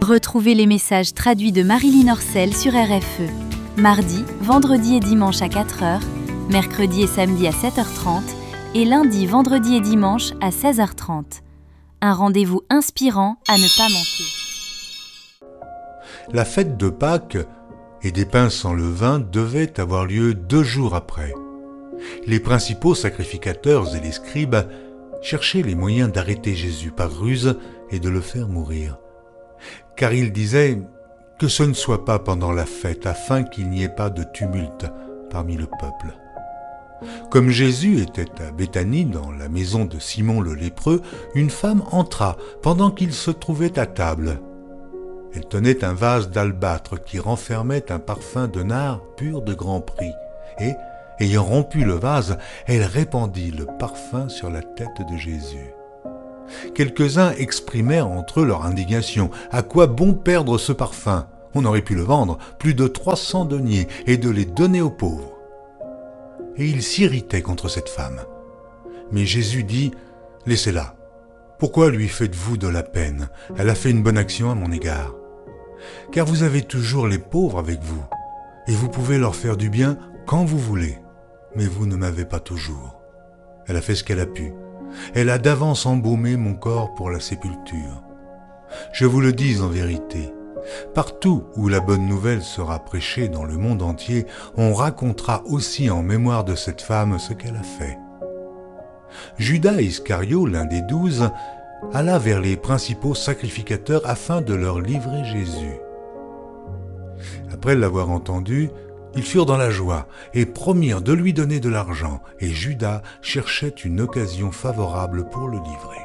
Retrouvez les messages traduits de Marilyn Orcel sur RFE. Mardi, vendredi et dimanche à 4h, mercredi et samedi à 7h30 et lundi, vendredi et dimanche à 16h30. Un rendez-vous inspirant à ne pas manquer. La fête de Pâques et des pains sans levain devait avoir lieu 2 jours après. Les principaux sacrificateurs et les scribes cherchaient les moyens d'arrêter Jésus par ruse et de le faire mourir. Car ils disaient que ce ne soit pas pendant la fête afin qu'il n'y ait pas de tumulte parmi le peuple. Comme Jésus était à Béthanie, dans la maison de Simon le lépreux, une femme entra pendant qu'il se trouvait à table. Elle tenait un vase d'albâtre qui renfermait un parfum de nard pur de grand prix et, ayant rompu le vase, elle répandit le parfum sur la tête de Jésus. Quelques-uns exprimèrent entre eux leur indignation. À quoi bon perdre ce parfum ? On aurait pu le vendre plus de 300 deniers et de les donner aux pauvres. Et ils s'irritaient contre cette femme. Mais Jésus dit : « Laissez-la. Pourquoi lui faites-vous de la peine ? Elle a fait une bonne action à mon égard. Car vous avez toujours les pauvres avec vous, et vous pouvez leur faire du bien quand vous voulez. Mais vous ne m'avez pas toujours. Elle a fait ce qu'elle a pu. Elle a d'avance embaumé mon corps pour la sépulture. Je vous le dis en vérité, partout où la bonne nouvelle sera prêchée dans le monde entier, on racontera aussi en mémoire de cette femme ce qu'elle a fait. » Judas Iscario, l'un des 12, alla vers les principaux sacrificateurs afin de leur livrer Jésus. Après l'avoir entendu, ils furent dans la joie et promirent de lui donner de l'argent, et Judas cherchait une occasion favorable pour le livrer.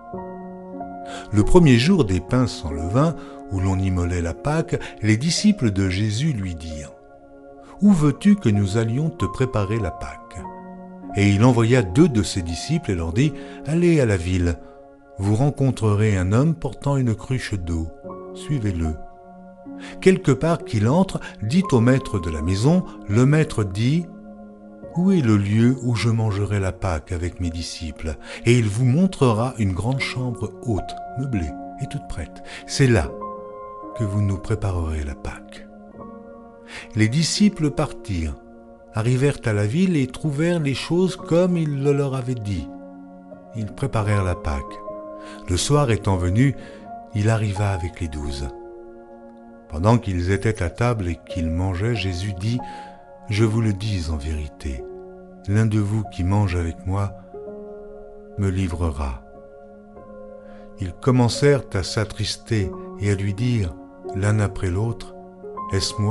Le premier jour des pains sans levain, où l'on immolait la Pâque, les disciples de Jésus lui dirent : « Où veux-tu que nous allions te préparer la Pâque ? » Et il envoya 2 de ses disciples et leur dit : « Allez à la ville, vous rencontrerez un homme portant une cruche d'eau, suivez-le. Quelque part qu'il entre, dit au maître de la maison, le maître dit : Où est le lieu où je mangerai la Pâque avec mes disciples ? Et il vous montrera une grande chambre haute, meublée et toute prête. C'est là que vous nous préparerez la Pâque. » Les disciples partirent, arrivèrent à la ville et trouvèrent les choses comme il le leur avait dit. Ils préparèrent la Pâque. Le soir étant venu, il arriva avec les 12. Pendant qu'ils étaient à table et qu'ils mangeaient, Jésus dit : « Je vous le dis en vérité, l'un de vous qui mange avec moi me livrera. » Ils commencèrent à s'attrister et à lui dire, l'un après l'autre : « Est-ce moi ?»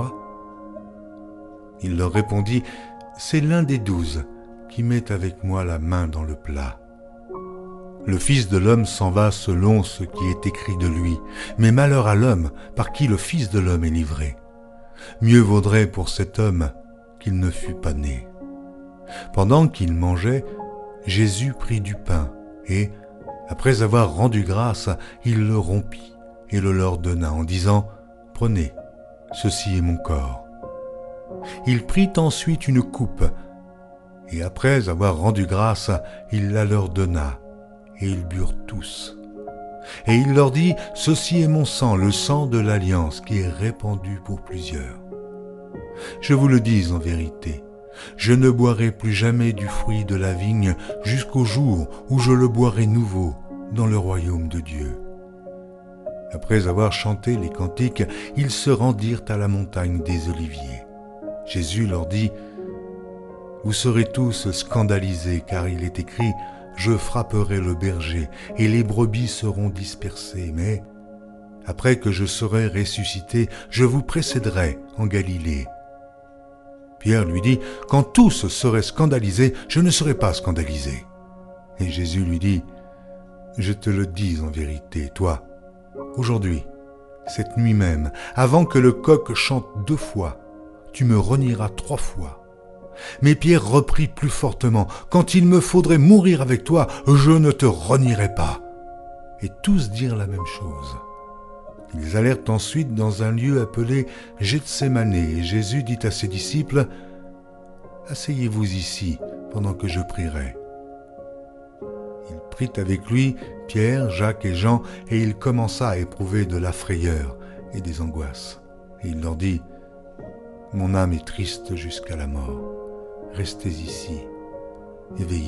Il leur répondit : « C'est l'un des 12 qui met avec moi la main dans le plat. Le Fils de l'homme s'en va selon ce qui est écrit de lui, mais malheur à l'homme par qui le Fils de l'homme est livré. Mieux vaudrait pour cet homme qu'il ne fût pas né. » Pendant qu'ils mangeaient, Jésus prit du pain et, après avoir rendu grâce, il le rompit et le leur donna en disant : « Prenez, ceci est mon corps. » Il prit ensuite une coupe et, après avoir rendu grâce, il la leur donna. Et ils burent tous. Et il leur dit : « Ceci est mon sang, le sang de l'alliance, qui est répandu pour plusieurs. Je vous le dis en vérité, je ne boirai plus jamais du fruit de la vigne jusqu'au jour où je le boirai nouveau dans le royaume de Dieu. » Après avoir chanté les cantiques, ils se rendirent à la montagne des Oliviers. Jésus leur dit : « Vous serez tous scandalisés, car il est écrit : je frapperai le berger, et les brebis seront dispersées. Mais, après que je serai ressuscité, je vous précéderai en Galilée. » Pierre lui dit : « Quand tous seraient scandalisés, je ne serai pas scandalisé. » Et Jésus lui dit : « Je te le dis en vérité, toi, aujourd'hui, cette nuit même, avant que le coq chante 2 fois, tu me renieras 3 fois. » Mais Pierre reprit plus fortement : « Quand il me faudrait mourir avec toi, je ne te renierai pas. » Et tous dirent la même chose. Ils allèrent ensuite dans un lieu appelé Gethsémane, et Jésus dit à ses disciples : « Asseyez-vous ici pendant que je prierai. » Il prit avec lui Pierre, Jacques et Jean, et il commença à éprouver de la frayeur et des angoisses. Et il leur dit, « Mon âme est triste jusqu'à la mort. Restez ici et veillez. »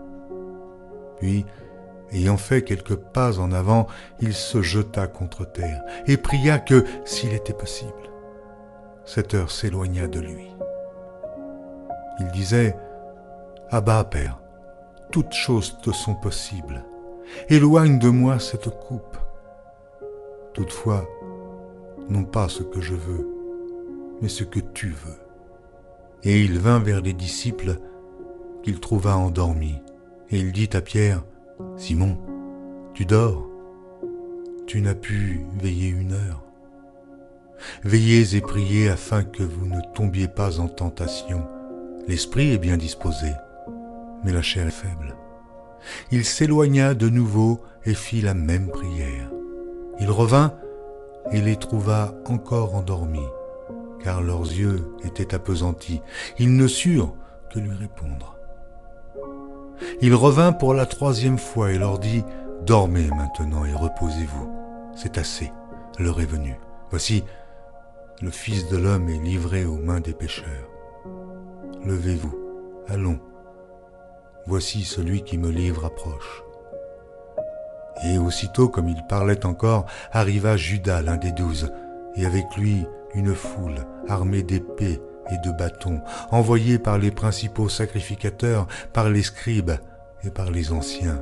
Puis, ayant fait quelques pas en avant, il se jeta contre terre et pria que, s'il était possible, cette heure s'éloignât de lui. Il disait, « Abba, Père, toutes choses te sont possibles. Éloigne de moi cette coupe. Toutefois, non pas ce que je veux, mais ce que tu veux. » Et il vint vers les disciples qu'il trouva endormis. Et il dit à Pierre, « Simon, tu dors, tu n'as pu veiller 1 heure. Veillez et priez afin que vous ne tombiez pas en tentation. L'esprit est bien disposé, mais la chair est faible. » Il s'éloigna de nouveau et fit la même prière. Il revint et les trouva encore endormis, car leurs yeux étaient appesantis. Ils ne surent que lui répondre. Il revint pour la 3e fois et leur dit, « Dormez maintenant et reposez-vous. C'est assez, l'heure est venue. Voici, le Fils de l'homme est livré aux mains des pécheurs. Levez-vous, allons. Voici celui qui me livre approche. » Et aussitôt, comme il parlait encore, arriva Judas, l'un des 12, et avec lui une foule armée d'épées et de bâtons, envoyés par les principaux sacrificateurs, par les scribes et par les anciens.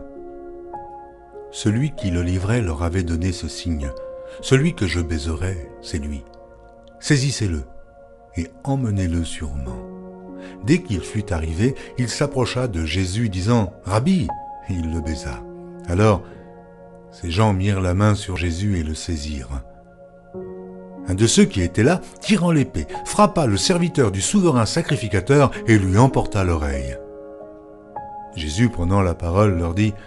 Celui qui le livrait leur avait donné ce signe. « Celui que je baiserai, c'est lui. Saisissez-le et emmenez-le sûrement. » Dès qu'il fut arrivé, il s'approcha de Jésus, disant « Rabbi !» et il le baisa. Alors, ces gens mirent la main sur Jésus et le saisirent. Un de ceux qui étaient là, tirant l'épée, frappa le serviteur du souverain sacrificateur et lui emporta l'oreille. Jésus, prenant la parole, leur dit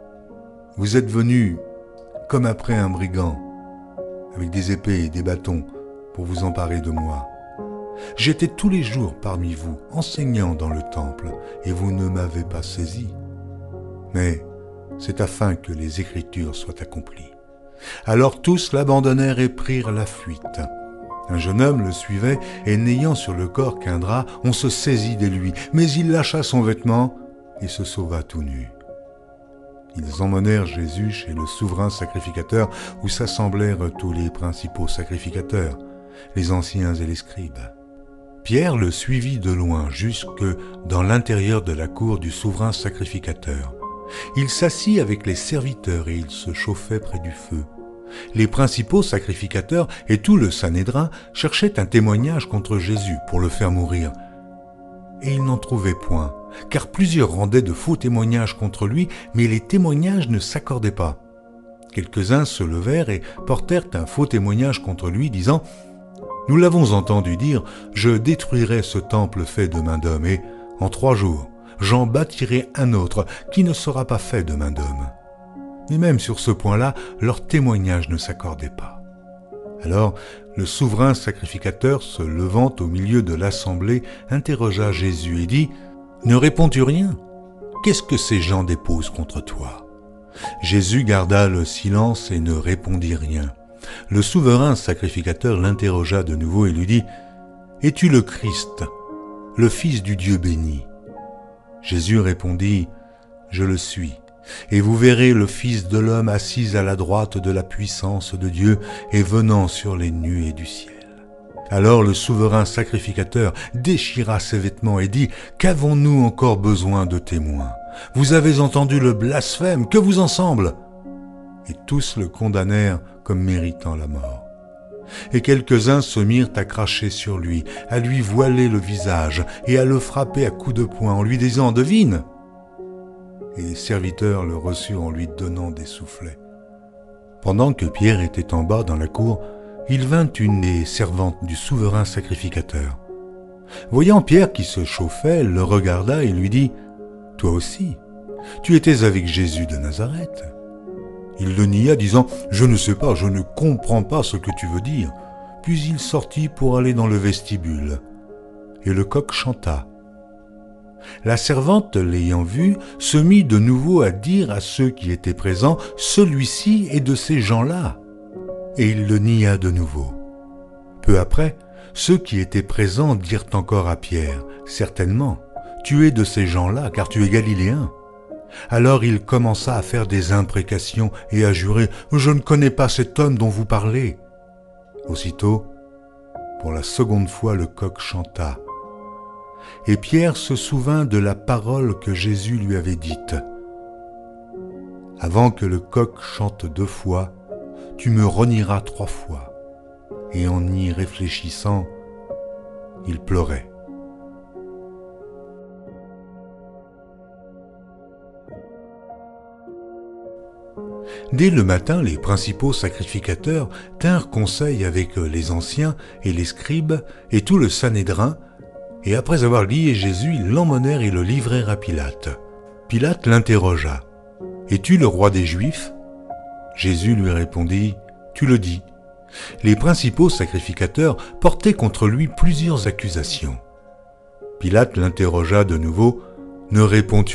« Vous êtes venus comme après un brigand, avec des épées et des bâtons, pour vous emparer de moi. J'étais tous les jours parmi vous, enseignant dans le temple, et vous ne m'avez pas saisi. Mais c'est afin que les Écritures soient accomplies. » Alors tous l'abandonnèrent et prirent la fuite. Un jeune homme le suivait, et n'ayant sur le corps qu'un drap, on se saisit de lui, mais il lâcha son vêtement et se sauva tout nu. Ils emmenèrent Jésus chez le souverain sacrificateur, où s'assemblèrent tous les principaux sacrificateurs, les anciens et les scribes. Pierre le suivit de loin jusque dans l'intérieur de la cour du souverain sacrificateur. Il s'assit avec les serviteurs et il se chauffait près du feu. Les principaux sacrificateurs et tout le Sanhédrin cherchaient un témoignage contre Jésus pour le faire mourir. Et ils n'en trouvaient point, car plusieurs rendaient de faux témoignages contre lui, mais les témoignages ne s'accordaient pas. Quelques-uns se levèrent et portèrent un faux témoignage contre lui, disant « Nous l'avons entendu dire, je détruirai ce temple fait de main d'homme, et en 3 jours, j'en bâtirai un autre qui ne sera pas fait de main d'homme. » Mais même sur ce point-là, leur témoignage ne s'accordait pas. Alors, le souverain sacrificateur, se levant au milieu de l'assemblée, interrogea Jésus et dit « Ne réponds-tu rien? Qu'est-ce que ces gens déposent contre toi ?» Jésus garda le silence et ne répondit rien. Le souverain sacrificateur l'interrogea de nouveau et lui dit « Es-tu le Christ, le Fils du Dieu béni ?» Jésus répondit « Je le suis, et vous verrez le Fils de l'homme assis à la droite de la puissance de Dieu et venant sur les nuées du ciel. » Alors le souverain sacrificateur déchira ses vêtements et dit « Qu'avons-nous encore besoin de témoins? Vous avez entendu le blasphème, que vous en semble ?» Et tous le condamnèrent comme méritant la mort. Et quelques-uns se mirent à cracher sur lui, à lui voiler le visage et à le frapper à coups de poing en lui disant « Devine !» Et les serviteurs le reçurent en lui donnant des soufflets. Pendant que Pierre était en bas dans la cour, il vint une des servantes du souverain sacrificateur. Voyant Pierre qui se chauffait, elle le regarda et lui dit « Toi aussi, tu étais avec Jésus de Nazareth. » Il le nia, disant « Je ne sais pas, je ne comprends pas ce que tu veux dire. » Puis il sortit pour aller dans le vestibule. Et le coq chanta. La servante, l'ayant vu, se mit de nouveau à dire à ceux qui étaient présents, « Celui-ci est de ces gens-là. » Et il le nia de nouveau. Peu après, ceux qui étaient présents dirent encore à Pierre, « Certainement, tu es de ces gens-là, car tu es galiléen. » Alors il commença à faire des imprécations et à jurer, « Je ne connais pas cet homme dont vous parlez. » Aussitôt, pour la seconde fois, le coq chanta. Et Pierre se souvint de la parole que Jésus lui avait dite. « Avant que le coq chante 2 fois, tu me renieras 3 fois. » Et en y réfléchissant, il pleurait. Dès le matin, les principaux sacrificateurs tinrent conseil avec les anciens et les scribes et tout le Sanhédrin, et après avoir lié Jésus, ils l'emmenèrent et le livrèrent à Pilate. Pilate l'interrogea. « Es-tu le roi des Juifs ?» Jésus lui répondit, « Tu le dis. » Les principaux sacrificateurs portaient contre lui plusieurs accusations. Pilate l'interrogea de nouveau, « Ne réponds-tu rien ?»